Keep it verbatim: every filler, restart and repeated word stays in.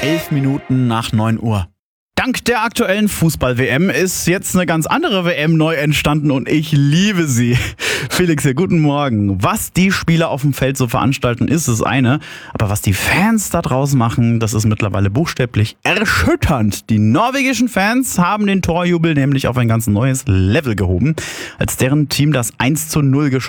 Elf Minuten nach neun Uhr. Dank der aktuellen Fußball-W M ist jetzt eine ganz andere W M neu entstanden und ich liebe sie. Felix hier, guten Morgen. Was die Spieler auf dem Feld so veranstalten, ist das eine. Aber was die Fans da draußen machen, das ist mittlerweile buchstäblich erschütternd. Die norwegischen Fans haben den Torjubel nämlich auf ein ganz neues Level gehoben, als deren Team das eins zu null geschossen